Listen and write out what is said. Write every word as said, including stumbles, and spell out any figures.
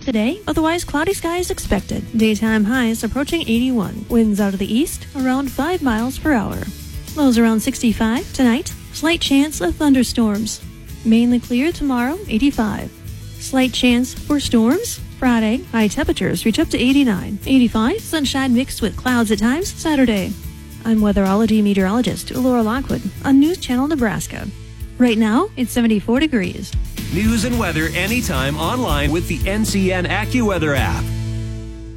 today, otherwise cloudy skies expected. Daytime highs approaching eighty-one. Winds out of the east around five miles per hour. Lows around sixty-five tonight. Slight chance of thunderstorms. Mainly clear tomorrow, eighty-five. Slight chance for storms. Friday, high temperatures reach up to eighty-nine. eighty-five, sunshine mixed with clouds at times, Saturday. I'm weatherology meteorologist Laura Lockwood on News Channel Nebraska. Right now, it's seventy-four degrees. News and weather anytime online with the N C N AccuWeather app.